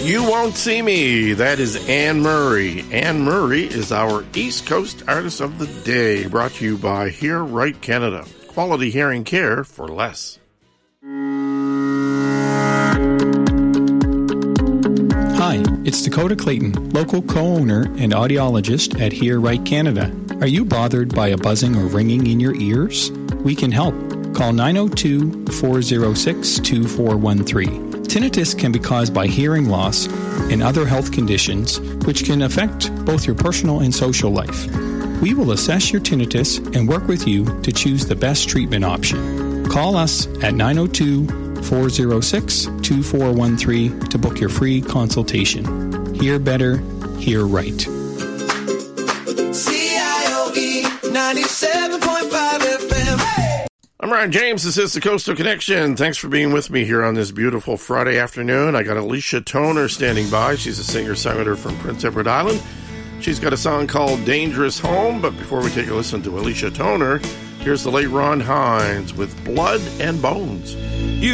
You Won't See Me. That is Anne Murray. Anne Murray is our East Coast Artist of the Day, brought to you by Hear Right Canada. Quality hearing care for less. Hi, it's Dakota Clayton, local co-owner and audiologist at Hear Right Canada. Are you bothered by a buzzing or ringing in your ears? We can help. Call 902-406-2413. Tinnitus can be caused by hearing loss and other health conditions, which can affect both your personal and social life. We will assess your tinnitus and work with you to choose the best treatment option. Call us at 902-406-2413 to book your free consultation. Hear better, hear right. CIOE 97.5 FM. Hey! I'm Ryan James. This is the Coastal Connection. Thanks for being with me here on this beautiful Friday afternoon. I got Alicia Toner standing by. She's a singer-songwriter from Prince Edward Island. She's got a song called Dangerous Home. But before we take a listen to Alicia Toner, here's the late Ron Hines with Blood and Bones.